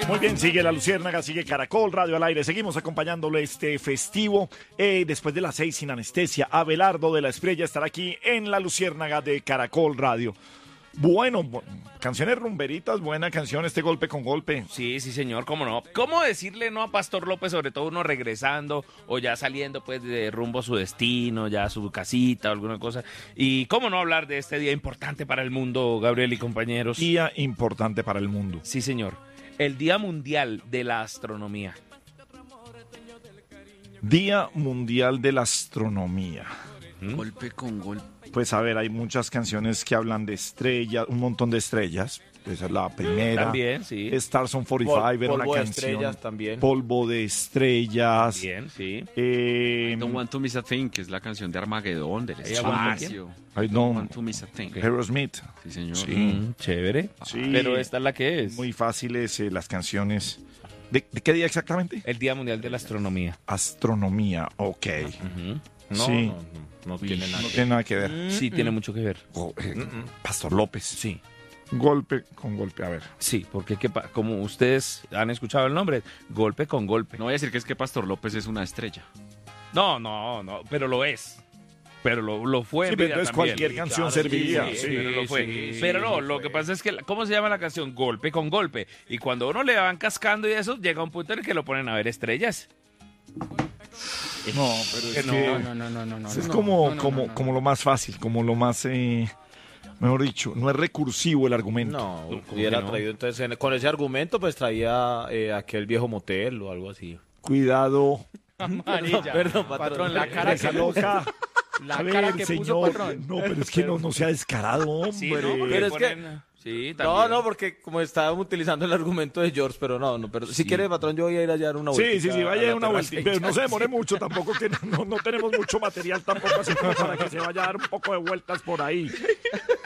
Muy bien, sigue La Luciérnaga, sigue Caracol Radio al aire. Seguimos acompañándole este festivo. Después de las 6 sin anestesia, Abelardo de la Espriella estará aquí en La Luciérnaga de Caracol Radio. Bueno, canciones rumberitas, buena canción, este golpe con golpe. Sí, sí, señor, cómo no. ¿Cómo decirle no a Pastor López, sobre todo uno regresando o ya saliendo pues de rumbo a su destino, ya a su casita o alguna cosa? Y cómo no hablar de este día importante para el mundo, Gabriel y compañeros. Día importante para el mundo. Sí, señor. El Día Mundial de la Astronomía. Día Mundial de la Astronomía. Golpe con golpe. Pues a ver, hay muchas canciones que hablan de estrellas, un montón de estrellas. Esa es la primera. También, sí. Stars on 45 era una Polvo de canción. estrellas también. Polvo de estrellas. Bien, sí. Don't Want to Miss a Thing, que es la canción de Armagedón, del I want espacio. I Don't don't Want to Miss a Thing. Aerosmith. Sí, señor. Sí. Chévere. Sí. Pero esta es la que es. Muy fáciles las canciones. ¿De qué día exactamente? El Día Mundial de la Astronomía. Astronomía, ok. No, Sí. No tiene nada. No tiene nada que ver. Sí, tiene mucho que ver. Pastor López. Sí. Golpe con golpe, a ver. Sí, porque como ustedes han escuchado el nombre, golpe con golpe. No voy a decir que es que Pastor López es una estrella. No, pero lo es. Pero lo fue. Sí, en pero vida entonces también. cualquier canción claro, serviría. Sí, Sí. pero lo fue. sí, Pero no, sí lo fue. que pasa es que, ¿cómo se llama la canción? Golpe con golpe. Y cuando uno le van cascando y eso, llega un punto en el que lo ponen a ver estrellas. No, pero es que No. es como lo más fácil, como lo más, mejor dicho, no es recursivo el argumento. No, ¿Cómo hubiera que no? traído entonces, con ese argumento, pues traía aquel viejo motel o algo así. Cuidado. Amarilla. Perdón, patrón. la cara Esa que loca. La A cara ver, que puso, señor. patrón. No, pero es que no sea descarado, hombre. Sí, ¿no? Porque Pero es que- ponen- Sí, No, también. no, porque como estábamos utilizando el argumento de George, pero no, pero si quiere, patrón, yo voy a ir allá a dar una vuelta. Sí, vaya a dar una vuelta. Pero no se demore mucho tampoco, que no tenemos mucho material tampoco, así como para que se vaya a dar un poco de vueltas por ahí.